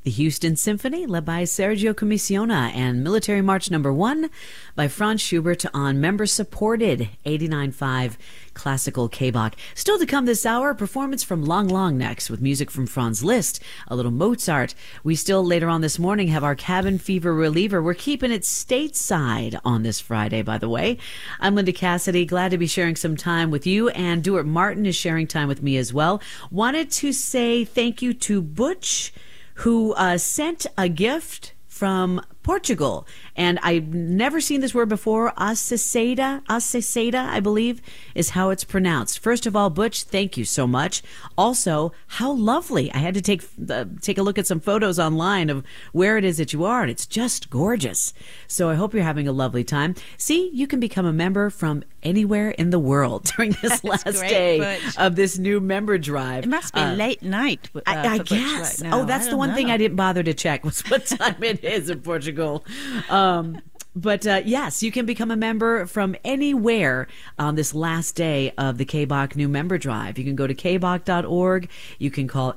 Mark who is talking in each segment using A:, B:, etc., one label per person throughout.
A: The Houston Symphony, led by Sergio Commissiona, and Military March No. 1 by Franz Schubert on member-supported 89.5 classical K-Bach. Still to come this hour, a performance from Lang Lang next with music from Franz Liszt, a little Mozart. We still, later on this morning, have our cabin fever reliever. We're keeping it stateside on this Friday, by the way. I'm Linda Cassidy, glad to be sharing some time with you, and Duart Martin is sharing time with me as well. Wanted to say thank you to Butch, who sent a gift from Portugal. And I've never seen this word before. Aceseda, I believe, is how it's pronounced. First of all, Butch, thank you so much. Also, how lovely. I had to take a look at some photos online of where it is that you are, and it's just gorgeous. So I hope you're having a lovely time. See, you can become a member from anywhere in the world during this last day Butch. Of this new member drive.
B: It must be late night.
A: I guess. Right now. That's the one thing I didn't bother to check was what time it is in Portugal. But yes, you can become a member from anywhere on this last day of the K-Bach New Member Drive. You can go to kbach.org. You can call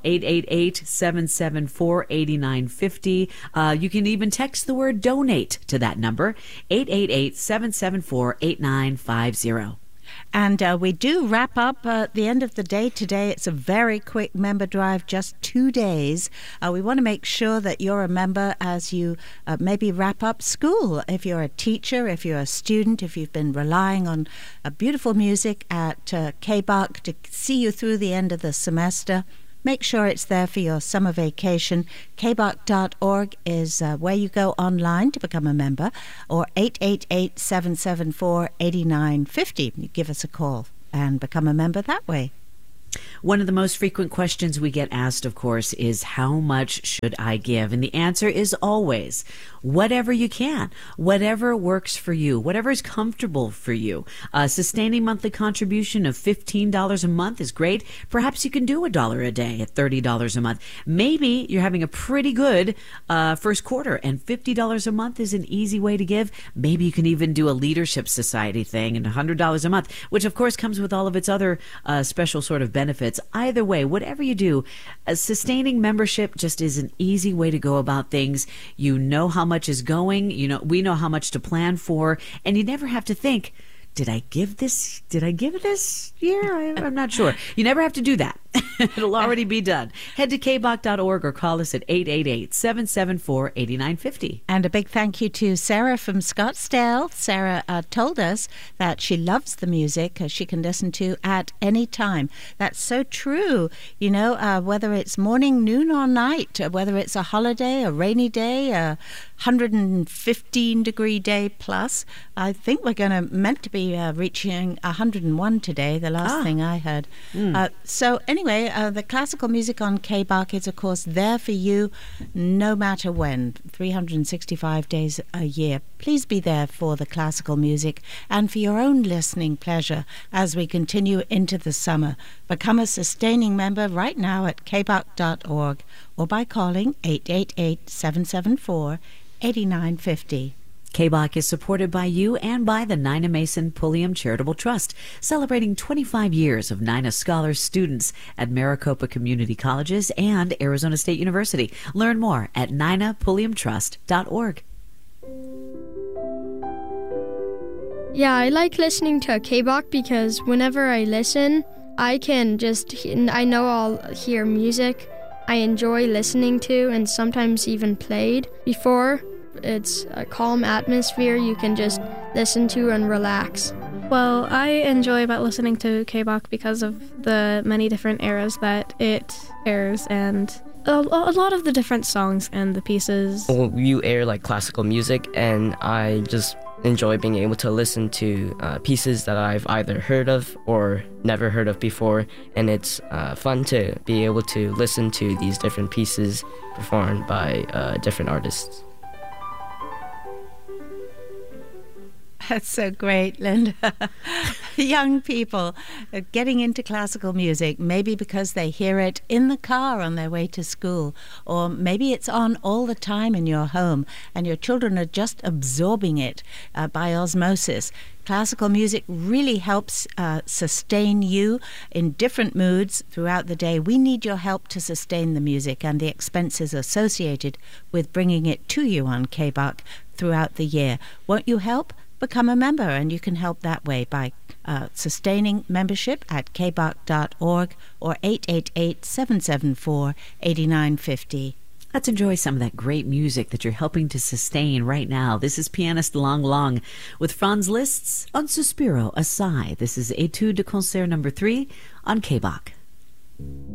A: 888-774-8950. You can even text the word donate to that number, 888-774-8950.
B: And we do wrap up at the end of the day today. It's a very quick member drive, just 2 days. We want to make sure that you're a member as you maybe wrap up school. If you're a teacher, if you're a student, if you've been relying on beautiful music at K-Bach to see you through the end of the semester, make sure it's there for your summer vacation. kbach.org is where you go online to become a member, or 888-774-8950. You give us a call and become a member that way.
A: One of the most frequent questions we get asked, of course, is how much should I give? And the answer is always whatever you can, whatever works for you, whatever is comfortable for you. A sustaining monthly contribution of $15 a month is great. Perhaps you can do $1 a day at $30 a month. Maybe you're having a pretty good first quarter, and $50 a month is an easy way to give. Maybe you can even do a leadership society thing and $100 a month, which of course comes with all of its other special sort of benefits. Either way, whatever you do, a sustaining membership just is an easy way to go about things. You know how much is going, we know how much to plan for, and you never have to think, did I give this year? I'm not sure. You never have to do that. It'll already be done. Head to kbach.org or call us at 888-774-8950.
B: And a big thank you to Sarah from Scottsdale. Sarah told us that she loves the music she can listen to at any time. That's so true. Whether it's morning, noon, or night, whether it's a holiday, a rainy day, a 115-degree day plus. I think we're meant to be reaching 101 today, the last thing I heard. So anyway, the classical music on K-Bach is, of course, there for you no matter when, 365 days a year. Please be there for the classical music and for your own listening pleasure as we continue into the summer. Become a sustaining member right now at kbach.org or by calling 888-774-8950.
A: K-Bach is supported by you and by the Nina Mason Pulliam Charitable Trust, celebrating 25 years of Nina Scholar students at Maricopa Community Colleges and Arizona State University. Learn more at ninapulliamtrust.org.
C: Yeah, I like listening to K-Bach because whenever I listen, I know I'll hear music I enjoy listening to and sometimes even played before. It's a calm atmosphere you can just listen to and relax.
D: Well, I enjoy about listening to K-Bach because of the many different eras that it airs and a lot of the different songs and the pieces.
E: Well, you air like classical music, and I just enjoy being able to listen to pieces that I've either heard of or never heard of before, and it's fun to be able to listen to these different pieces performed by different artists.
B: That's so great, Linda. Young people getting into classical music, maybe because they hear it in the car on their way to school, or maybe it's on all the time in your home and your children are just absorbing it by osmosis. Classical music really helps sustain you in different moods throughout the day. We need your help to sustain the music and the expenses associated with bringing it to you on KBOC throughout the year. Won't you help? Become a member, and you can help that way by sustaining membership at kboc.org or 888-774-8950.
A: Let's enjoy some of that great music that you're helping to sustain right now. This is pianist Lang Lang with Franz Liszt's Un Suspiro, A Sigh. This is Etude de Concert number 3 on KBOC.